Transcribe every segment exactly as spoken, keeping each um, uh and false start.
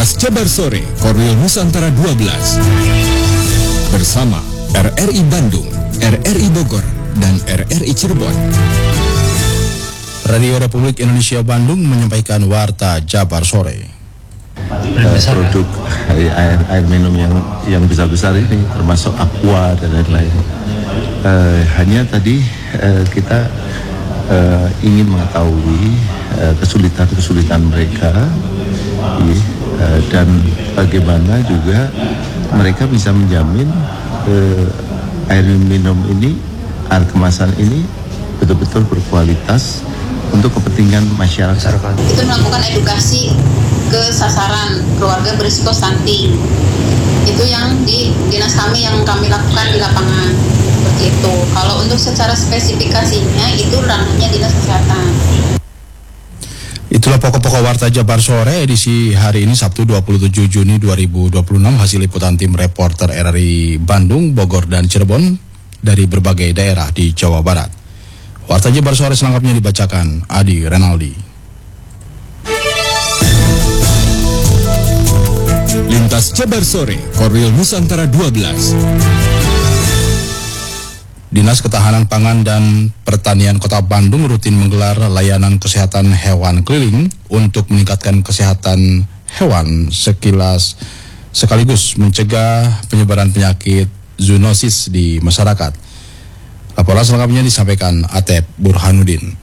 Lintas Jabar Sore, Korwil Nusantara dua belas. Bersama R R I Bandung, R R I Bogor, dan R R I Cirebon. Radio Republik Indonesia Bandung menyampaikan Warta Jabar Sore. Uh, produk air, air minum yang yang besar-besar ini termasuk aqua dan lain-lain. Uh, hanya tadi uh, kita uh, ingin mengetahui uh, kesulitan-kesulitan mereka, iya, uh, dan bagaimana juga mereka bisa menjamin uh, air minum ini, air kemasan ini betul-betul berkualitas untuk kepentingan masyarakat. Itu melakukan edukasi ke sasaran keluarga berisiko stunting. Itu yang di dinas kami yang kami lakukan di lapangan. Seperti itu. Kalau untuk secara spesifikasinya itu ranahnya dinas kesehatan. Itulah pokok-pokok Warta Jabar Sore edisi hari ini Sabtu dua puluh tujuh Juni dua ribu dua puluh enam, hasil liputan tim reporter R R I Bandung, Bogor, dan Cirebon dari berbagai daerah di Jawa Barat. Warta Jabar Sore selengkapnya dibacakan Adi Renaldi. Lintas Jabar Sore, Korwil Nusantara dua belas. Dinas Ketahanan Pangan dan Pertanian Kota Bandung rutin menggelar layanan kesehatan hewan keliling untuk meningkatkan kesehatan hewan sekilas sekaligus mencegah penyebaran penyakit zoonosis di masyarakat. Laporan selengkapnya disampaikan Atep Burhanuddin.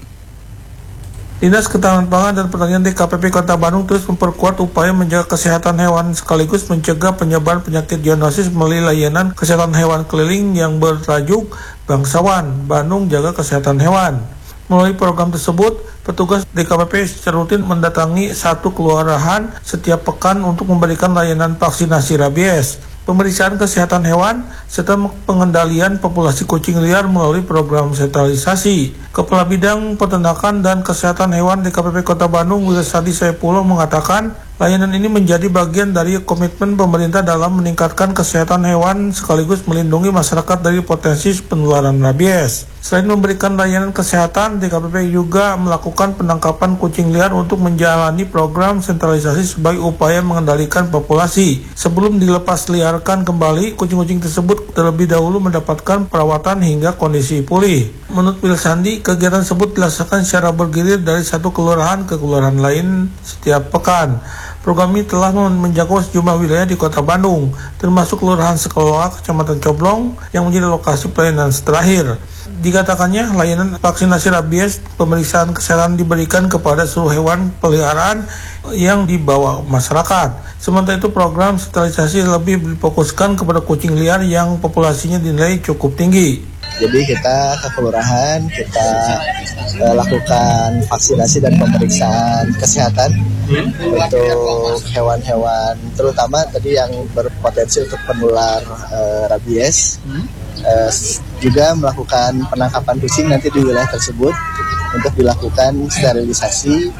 Dinas Ketahanan Pangan dan Pertanian D K P P Kota Bandung terus memperkuat upaya menjaga kesehatan hewan sekaligus mencegah penyebaran penyakit zoonosis melalui layanan kesehatan hewan keliling yang bertajuk Bangsawan Bandung Jaga Kesehatan Hewan. Melalui program tersebut, petugas D K P P secara rutin mendatangi satu kelurahan setiap pekan untuk memberikan layanan vaksinasi rabies, pemeriksaan kesehatan hewan, serta pengendalian populasi kucing liar melalui program sentralisasi. Kepala Bidang Peternakan dan Kesehatan Hewan D K P P Kota Bandung, Wilasadi Saipullah, mengatakan layanan ini menjadi bagian dari komitmen pemerintah dalam meningkatkan kesehatan hewan sekaligus melindungi masyarakat dari potensi penularan rabies. Selain memberikan layanan kesehatan, D K P P juga melakukan penangkapan kucing liar untuk menjalani program sentralisasi sebagai upaya mengendalikan populasi. Sebelum dilepas liarkan kembali, kucing-kucing tersebut terlebih dahulu mendapatkan perawatan hingga kondisi pulih. Menurut Wilasadi, kegiatan tersebut dilaksanakan secara bergilir dari satu kelurahan ke kelurahan lain setiap pekan. Program ini telah menjangkau sejumlah wilayah di Kota Bandung, termasuk Kelurahan Sekeloa, Kecamatan Coblong, yang menjadi lokasi pelayanan terakhir. Dikatakannya, layanan vaksinasi rabies, pemeriksaan kesehatan diberikan kepada seluruh hewan peliharaan yang dibawa masyarakat. Sementara itu, program sterilisasi lebih difokuskan kepada kucing liar yang populasinya dinilai cukup tinggi. Jadi kita ke kelurahan, kita uh, lakukan vaksinasi dan pemeriksaan kesehatan hmm. untuk hewan-hewan, terutama tadi yang berpotensi untuk penular uh, rabies. Hmm. Uh, juga melakukan penangkapan kucing nanti di wilayah tersebut untuk dilakukan sterilisasi,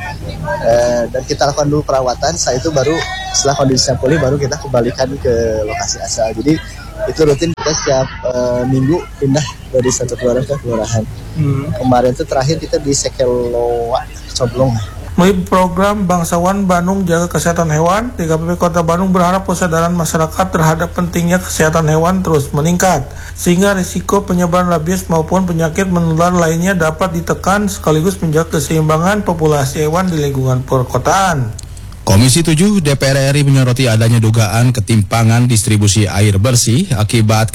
uh, dan kita lakukan dulu perawatan. Setelah itu baru setelah kondisinya pulih baru kita kembalikan ke lokasi asal. Jadi itu rutin kita setiap uh, minggu pindah dari satu kelurahan ke kelurahan. Hmm. Kemarin itu terakhir kita di Sekeloa, Coblong. Melalui program Bangsawan Bandung Jaga Kesehatan Hewan, D K P P Kota Bandung berharap kesadaran masyarakat terhadap pentingnya kesehatan hewan terus meningkat, sehingga risiko penyebaran rabies maupun penyakit menular lainnya dapat ditekan sekaligus menjaga keseimbangan populasi hewan di lingkungan perkotaan. Komisi tujuh D P R R I menyoroti adanya dugaan ketimpangan distribusi air bersih akibat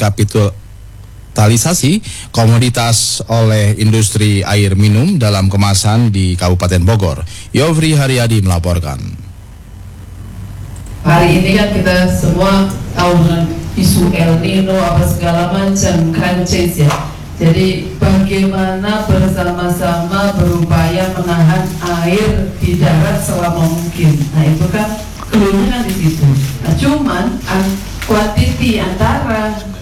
kapitalisasi komoditas oleh industri air minum dalam kemasan di Kabupaten Bogor. Yovri Haryadi melaporkan. Hari ini kan kita semua tahu dengan isu El Nino apa segala macam krisis ya. Jadi bagaimana bersama-sama berupaya menahan air di darat selama mungkin. Nah itu kan keluarnya kan di situ. Nah cuman quantity antara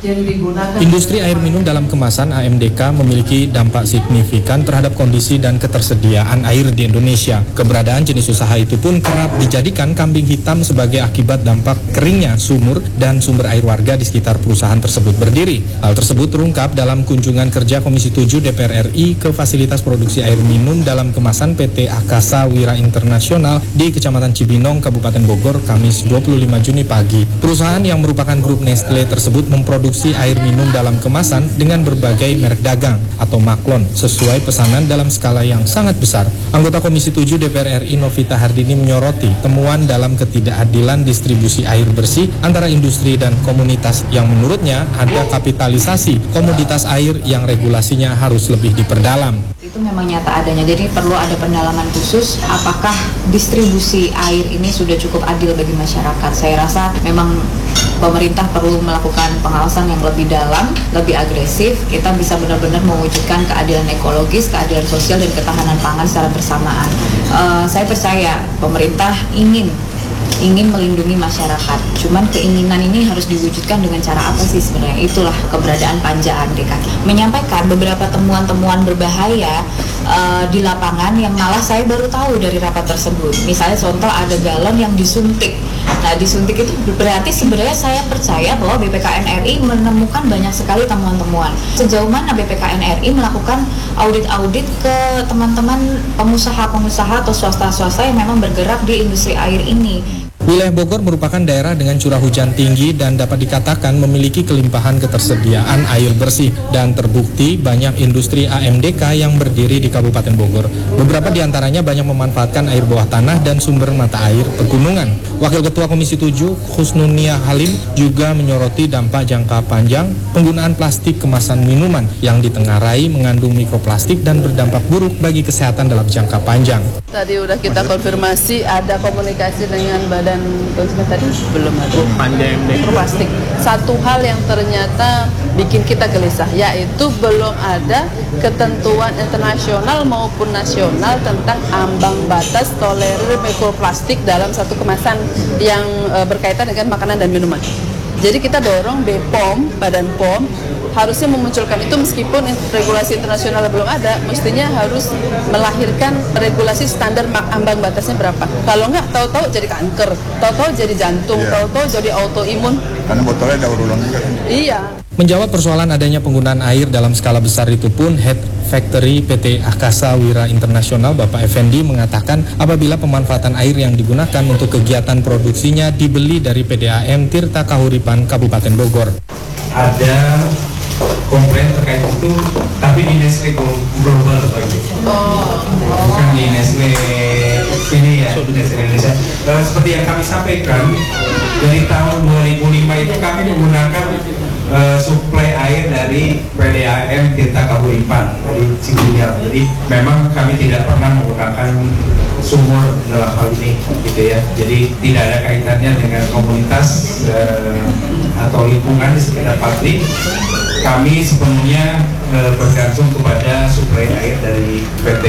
yang digunakan. Industri air minum dalam kemasan A M D K memiliki dampak signifikan terhadap kondisi dan ketersediaan air di Indonesia. Keberadaan jenis usaha itu pun kerap dijadikan kambing hitam sebagai akibat dampak keringnya sumur dan sumber air warga di sekitar perusahaan tersebut berdiri. Hal tersebut terungkap dalam kunjungan kerja Komisi tujuh D P R R I ke fasilitas produksi air minum dalam kemasan P T Akasa Wira Internasional di Kecamatan Cibinong, Kabupaten Bogor, Kamis dua puluh lima Juni pagi. Perusahaan yang merupakan grup Nestle tersebut memproduksi air minum dalam kemasan dengan berbagai merek dagang atau maklon sesuai pesanan dalam skala yang sangat besar. Anggota Komisi tujuh D P R R I Novita Hardini menyoroti temuan dalam ketidakadilan distribusi air bersih antara industri dan komunitas yang menurutnya ada kapitalisasi komoditas air yang regulasinya harus lebih diperdalam. Itu memang nyata adanya, jadi perlu ada pendalaman khusus apakah distribusi air ini sudah cukup adil bagi masyarakat. Saya rasa memang pemerintah perlu melakukan pengawasan yang lebih dalam, lebih agresif. Kita bisa benar-benar mewujudkan keadilan ekologis, keadilan sosial, dan ketahanan pangan secara bersamaan. Uh, saya percaya pemerintah ingin ingin melindungi masyarakat. Cuman keinginan ini harus diwujudkan dengan cara apa sih sebenarnya? Itulah keberadaan Panja A M D K. Menyampaikan beberapa temuan-temuan berbahaya uh, di lapangan yang malah saya baru tahu dari rapat tersebut. Misalnya contoh ada galon yang disuntik. Nah, disuntik itu berarti sebenarnya saya percaya bahwa B P K N R I menemukan banyak sekali temuan-temuan. Sejauh mana B P K N R I melakukan audit-audit ke teman-teman pengusaha-pengusaha atau swasta-swasta yang memang bergerak di industri air ini. Wilayah Bogor merupakan daerah dengan curah hujan tinggi dan dapat dikatakan memiliki kelimpahan ketersediaan air bersih, dan terbukti banyak industri A M D K yang berdiri di Kabupaten Bogor. Beberapa di antaranya banyak memanfaatkan air bawah tanah dan sumber mata air pegunungan. Wakil Ketua Komisi tujuh Husnunia Halim juga menyoroti dampak jangka panjang penggunaan plastik kemasan minuman yang ditengarai mengandung mikroplastik dan berdampak buruk bagi kesehatan dalam jangka panjang. Tadi udah kita konfirmasi ada komunikasi dengan Badan dan konsumen tadi belum ada. Mikroplastik. Satu hal yang ternyata bikin kita gelisah, yaitu belum ada ketentuan internasional maupun nasional tentang ambang batas tolerir mikroplastik dalam satu kemasan yang e, berkaitan dengan makanan dan minuman. Jadi kita dorong B P O M, Badan P O M, harusnya memunculkan itu meskipun regulasi internasional belum ada, mestinya harus melahirkan regulasi standar ambang batasnya berapa. Kalau enggak, tahu-tahu jadi kanker, tahu-tahu jadi jantung, yeah. tahu-tahu jadi autoimun. Karena botolnya daur ulang juga. Iya. Menjawab persoalan adanya penggunaan air dalam skala besar itu pun, Head Factory P T Akasa Wira Internasional Bapak Effendi mengatakan apabila pemanfaatan air yang digunakan untuk kegiatan produksinya dibeli dari P D A M Tirta Kahuripan Kabupaten Bogor. Ada komplain terkait itu, tapi di Nestle Global lagi. Oh. Bukan di Nestle ini ya, Nestle Indonesia. Uh, seperti yang kami sampaikan, dari tahun dua ribu lima itu kami menggunakan uh, suplai air dari P D A M Tirta Kahuripan dari Cibunyar. Jadi memang kami tidak pernah menggunakan sumur dalam hal ini, gitu ya. Jadi tidak ada kaitannya dengan komunitas uh, atau lingkungan di sekitar pabrik. Kami sepenuhnya uh, bergantung kepada suplai air dari P T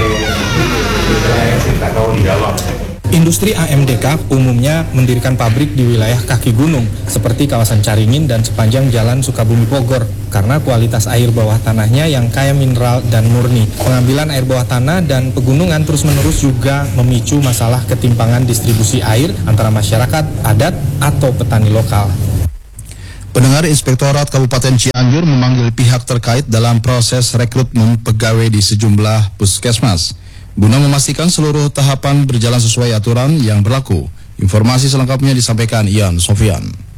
Tirta Kahuripan. Industri A M D K umumnya mendirikan pabrik di wilayah kaki gunung seperti kawasan Caringin dan sepanjang jalan Sukabumi Bogor karena kualitas air bawah tanahnya yang kaya mineral dan murni. Pengambilan air bawah tanah dan pegunungan terus-menerus juga memicu masalah ketimpangan distribusi air antara masyarakat adat atau petani lokal. Pendengar, Inspektorat Kabupaten Cianjur memanggil pihak terkait dalam proses rekrutmen pegawai di sejumlah puskesmas guna memastikan seluruh tahapan berjalan sesuai aturan yang berlaku. Informasi selengkapnya disampaikan Ian Sofian.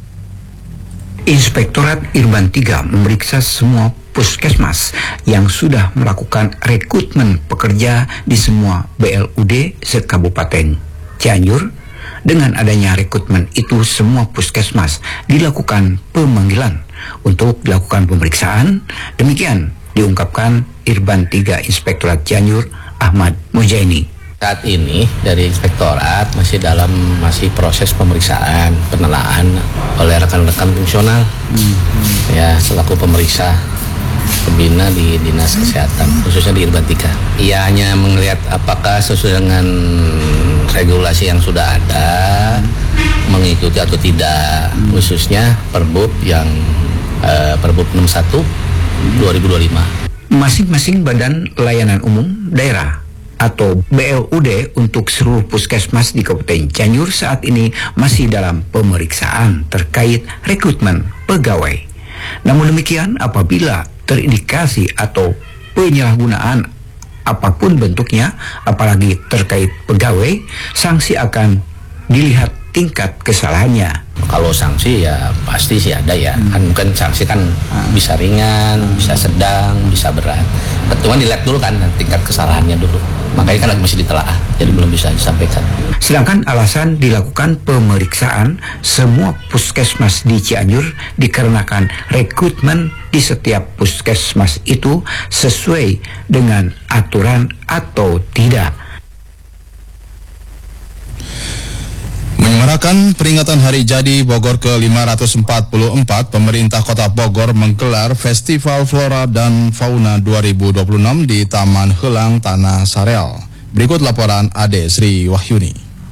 Inspektorat Irban tiga memeriksa semua puskesmas yang sudah melakukan rekrutmen pekerja di semua B L U D se-Kabupaten Cianjur. Dengan adanya rekrutmen itu, semua puskesmas dilakukan pemanggilan untuk dilakukan pemeriksaan. Demikian diungkapkan Irban tiga Inspektorat Cianjur Ahmad Mujaini. Saat ini dari Inspektorat masih dalam masih proses pemeriksaan penelaan oleh rekan-rekan fungsional hmm. ya selaku pemeriksa pembina di Dinas Kesehatan khususnya di Irban tiga. Ia hanya melihat apakah sesuai dengan regulasi yang sudah ada, hmm. mengikuti atau tidak, hmm. khususnya Perbub yang uh, Perbup nomor satu dua ribu dua puluh lima. Masing-masing Badan Layanan Umum Daerah atau B L U D untuk seluruh puskesmas di Kabupaten Cianjur saat ini masih dalam pemeriksaan terkait rekrutmen pegawai. Namun demikian, apabila terindikasi atau penyalahgunaan apapun bentuknya, apalagi terkait pegawai, sanksi akan dilihat tingkat kesalahannya. Kalau sanksi ya pasti sih ada ya, hmm. kan mungkin sanksi kan hmm. bisa ringan, hmm. bisa sedang, bisa berat. Cuma dilihat dulu kan tingkat kesalahannya dulu. Makanya kan lagi masih ditelaah, jadi belum bisa disampaikan. Sedangkan alasan dilakukan pemeriksaan semua puskesmas di Cianjur dikarenakan rekrutmen di setiap puskesmas itu sesuai dengan aturan atau tidak. Menyemarakan peringatan Hari Jadi Bogor ke lima ratus empat puluh empat, pemerintah Kota Bogor menggelar Festival Flora dan Fauna dua ribu dua puluh enam di Taman Helang Tanah Sareal. Berikut laporan Ade Sri Wahyuni.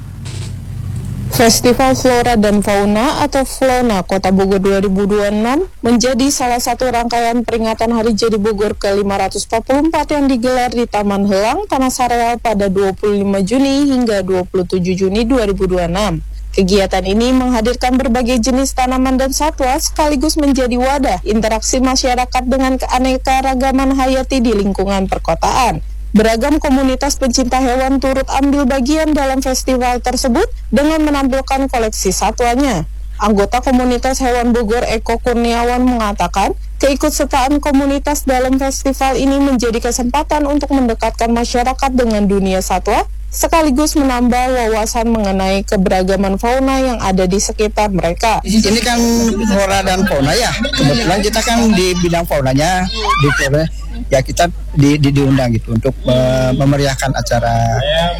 Festival Flora dan Fauna atau Flona Kota Bogor dua ribu dua puluh enam menjadi salah satu rangkaian peringatan Hari Jadi Bogor ke lima ratus empat puluh empat yang digelar di Taman Helang Tanah Sareal pada dua puluh lima Juni hingga dua puluh tujuh Juni dua ribu dua puluh enam. Kegiatan ini menghadirkan berbagai jenis tanaman dan satwa sekaligus menjadi wadah interaksi masyarakat dengan keanekaragaman hayati di lingkungan perkotaan. Beragam komunitas pencinta hewan turut ambil bagian dalam festival tersebut dengan menampilkan koleksi satwanya. Anggota komunitas hewan Bogor Eko Kurniawan mengatakan, keikutsertaan komunitas dalam festival ini menjadi kesempatan untuk mendekatkan masyarakat dengan dunia satwa, sekaligus menambah wawasan mengenai keberagaman fauna yang ada di sekitar mereka. Ini kan flora dan fauna ya, kebetulan kita kan di bidang faunanya, di flora, ya kita di, di, diundang gitu untuk uh, memeriahkan acara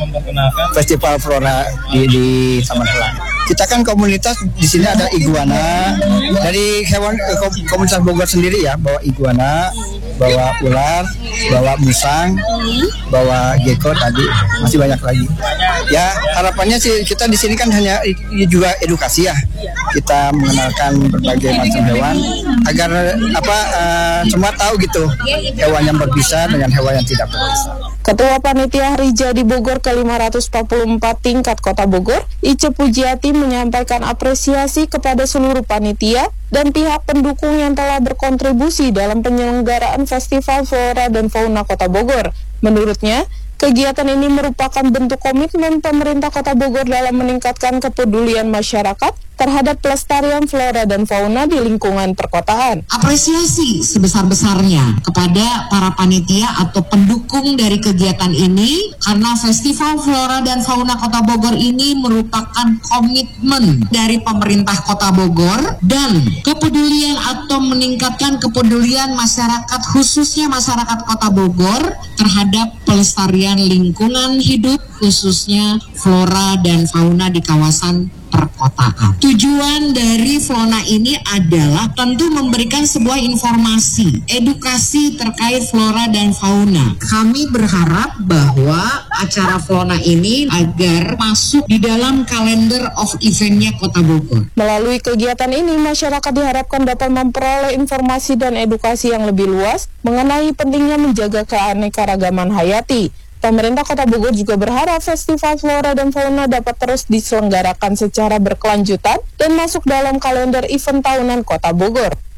festival flora di, di Taman Helang. Kita kan komunitas di sini ada iguana, dari hewan eh, komunitas Bogor sendiri ya, bawa iguana, bawa ular, bawa musang, bawa gecko tadi, masih banyak lagi. Ya harapannya sih kita di sini kan hanya juga edukasi ya, kita mengenalkan berbagai macam hewan agar apa uh, semua tahu gitu hewan yang berbisa dengan hewan yang tidak berbisa. Ketua Panitia Hari Jadi Bogor ke lima ratus empat puluh empat tingkat Kota Bogor, Ice Pujiati menyampaikan apresiasi kepada seluruh panitia dan pihak pendukung yang telah berkontribusi dalam penyelenggaraan Festival Flora dan Fauna Kota Bogor. Menurutnya, kegiatan ini merupakan bentuk komitmen pemerintah Kota Bogor dalam meningkatkan kepedulian masyarakat terhadap pelestarian flora dan fauna di lingkungan perkotaan. Apresiasi sebesar-besarnya kepada para panitia atau pendukung dari kegiatan ini, karena Festival Flora dan Fauna Kota Bogor ini merupakan komitmen dari pemerintah Kota Bogor dan kepedulian atau meningkatkan kepedulian masyarakat, khususnya masyarakat Kota Bogor terhadap pelestarian lingkungan hidup, khususnya flora dan fauna di kawasan perkotaan. Tujuan dari Flona ini adalah tentu memberikan sebuah informasi, edukasi terkait flora dan fauna. Kami berharap bahwa acara Flona ini agar masuk di dalam kalender of eventnya Kota Bogor. Melalui kegiatan ini, masyarakat diharapkan dapat memperoleh informasi dan edukasi yang lebih luas mengenai pentingnya menjaga keanekaragaman hayati. Pemerintah Kota Bogor juga berharap Festival Flora dan Fauna dapat terus diselenggarakan secara berkelanjutan dan masuk dalam kalender event tahunan Kota Bogor.